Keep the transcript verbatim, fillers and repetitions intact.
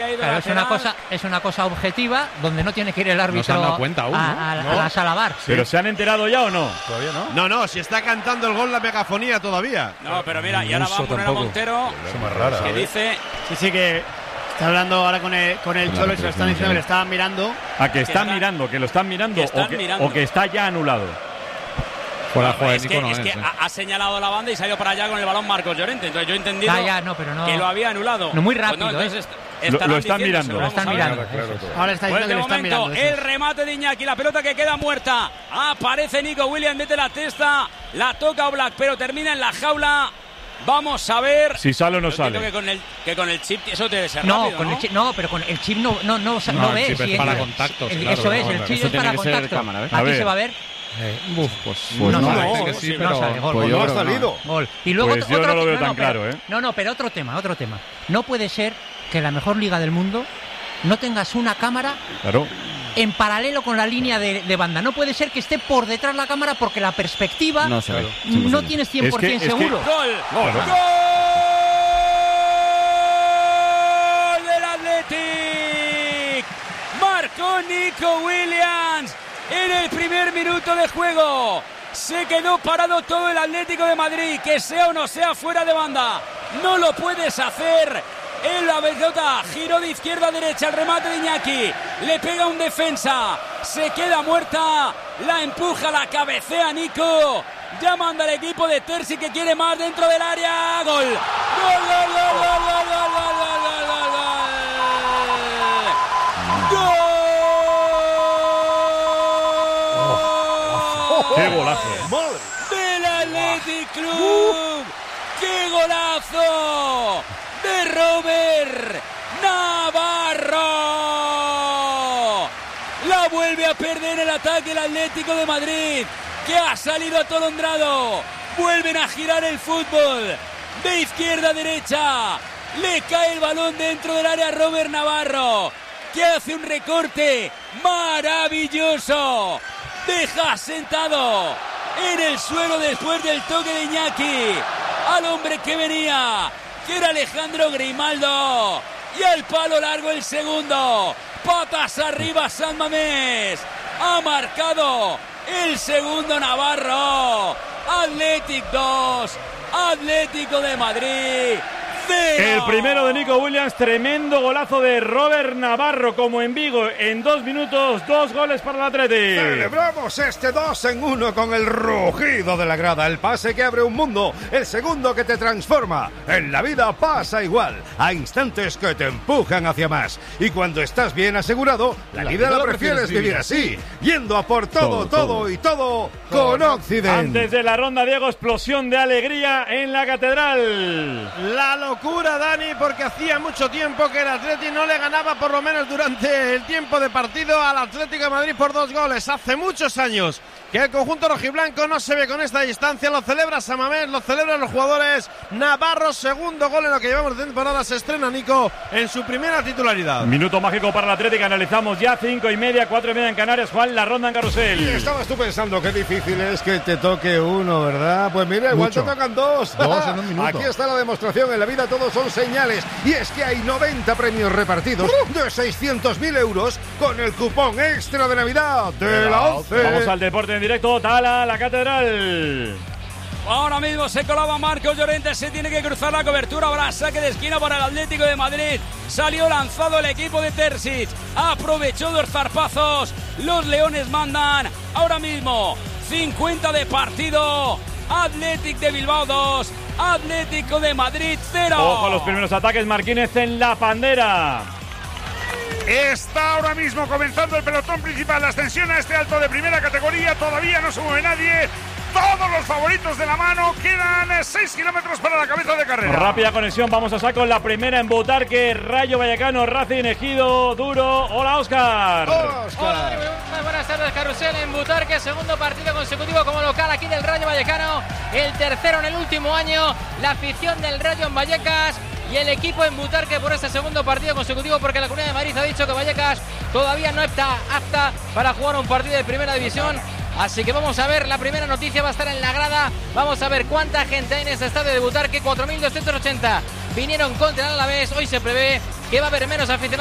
Claro, es una cosa, es una cosa objetiva donde no tiene que ir el árbitro no se han dado cuenta aún, a, ¿no? a, No. a la sala V A R. ¿Pero se han enterado ya o no? Todavía no. No, no, si está cantando el gol la megafonía todavía. No, pero mira, y ahora va a poner a Montero, Es más rara. que dice... Sí, sí, que está hablando ahora con el, con el Cholo y se lo están diciendo que le estaban mirando. A que están está- mirando, que lo están mirando, que están o, que, mirando. o que está ya anulado. Fuera juego Es que, Nico no es es, que eh. ha, ha señalado la banda y se ha ido para allá con el balón Marcos Llorente. Entonces yo he entendido Ya, ya, no, pero no- que lo había anulado. No, muy Pues rápido, entonces ¿eh? est- Lo- estarán lo están diciéndoselo, mirando. Lo vamos están a ver. mirando. Claro, claro, claro. Ahora está Pues diciendo de que le están momento, mirando. eso el es. remate de Iñaki, la pelota que queda muerta. Aparece Nico Williams, mete la testa, la toca Oblak, pero termina en la jaula. Vamos a ver. Si sale o no Yo entiendo sale. Que con, el, que con el chip eso debe ser No, rápido, con ¿no? el chip, no, pero con el chip no, no, no, no, No, el ves. chip es si para entra- contactos, el- claro, eso es, no, el no, chip eso es tiene para que ser contactos. cámara, ¿eh? A Aquí ver. se va a ver. Eh, uf, pues, No, pues no, parece no, que sí, sí, no pero sale, gol, pues gol, yo no creo ha que salido. Gol. Y luego Pues otro- yo no lo otro- veo tan no, claro, pero- ¿eh? No, no, pero otro tema, otro tema. No puede ser que la mejor liga del mundo no tengas una cámara Claro. en paralelo con la línea de, de banda. No puede ser que esté por detrás la cámara porque la perspectiva No se ve. no tienes cien por ciento Es que- es que- seguro. Gol, Gol. gol del Athletic. Marcó Nico Williams en el primer minuto de juego. Se quedó parado todo el Atlético de Madrid, que sea o no sea fuera de banda. No lo puedes hacer. En la pelota, giró de izquierda a derecha, el remate de Iñaki, le pega un defensa, se queda muerta, la empuja, la cabecea Nico, ya manda el equipo de Terzi que quiere más dentro del área, gol, gol, gol, gol, gol, gol, gol, gol, gol, gol, gol, gol, ¡Qué golazo! del Athletic Club, qué golazo de Robert Navarro. La vuelve a perder el ataque el Atlético de Madrid, que ha salido atolondrado. Vuelven a girar el fútbol de izquierda a derecha. Le cae el balón dentro del área a Robert Navarro, que hace un recorte maravilloso. Deja sentado en el suelo después del toque de Iñaki al hombre que venía, que era Alejandro Grimaldo, y al palo largo el segundo. Patas arriba San Mamés. Ha marcado el segundo Navarro. Athletic dos, Atlético de Madrid cero. El primero de Nico Williams, tremendo golazo de Robert Navarro, como en Vigo, en dos minutos, dos goles para el Athletic. Celebramos este dos en uno con el rugido de la grada, el pase que abre un mundo, el segundo que te transforma. En la vida pasa igual, hay instantes que te empujan hacia más. Y cuando estás bien asegurado, la, vida la prefieres vivir así, yendo a por todo, todo, todo y todo con Occident. Antes de la ronda, Diego, explosión de alegría en la Catedral. La locura, Dani, porque hacía mucho tiempo que el Athletic no le ganaba, por lo menos durante el tiempo de partido, al Atlético de Madrid por dos goles. Hace muchos años que el conjunto rojiblanco no se ve con esta distancia. Lo celebra San Mamés, lo celebran los jugadores. Navarro, segundo gol en lo que llevamos de temporada. Se estrena Nico en su primera titularidad. Minuto mágico para el Athletic. Analizamos ya cinco y media, cuatro y media en Canarias. Juan, la ronda en Carrusel. Y estabas tú pensando qué difícil es que te toque uno, ¿verdad? Pues mira, igual Mucho. te tocan dos. Dos en un minuto. Aquí está la demostración. En la vida todos son señales. Y es que hay noventa premios repartidos de seiscientos mil euros con el cupón extra de Navidad de la ONCE. Vamos al deporte en directo. Tala, la Catedral. Ahora mismo se colaba Marcos Llorente, se tiene que cruzar la cobertura, ahora saque de esquina para el Atlético de Madrid. Salió lanzado el equipo de Terzic, aprovechó dos zarpazos, los Leones mandan. Ahora mismo cincuenta de partido, Athletic de Bilbao dos, Atlético de Madrid cero. Ojo a los primeros ataques, Marquínez en la pandera. Está ahora mismo comenzando el pelotón principal, la ascensión a este alto de primera categoría, todavía no se mueve nadie. Todos los favoritos de la mano, quedan seis kilómetros para la cabeza de carrera. Rápida conexión, vamos a saco la primera en Butarque, Rayo Vallecano, Racing, Ejido, Duro. Hola, Óscar. Hola, muy buenas tardes, Carrusel en Butarque, segundo partido consecutivo como local aquí del Rayo Vallecano, el tercero en el último año, la afición del Rayo en Vallecas y el equipo en Butarque por este segundo partido consecutivo, porque la Comunidad de Madrid ha dicho que Vallecas todavía no está apta para jugar un partido de primera división. Así que vamos a ver, la primera noticia va a estar en la grada. Vamos a ver cuánta gente hay en este estadio de Butarque. cuatro mil doscientos ochenta vinieron contra el Alavés. Hoy se prevé que va a haber menos aficionados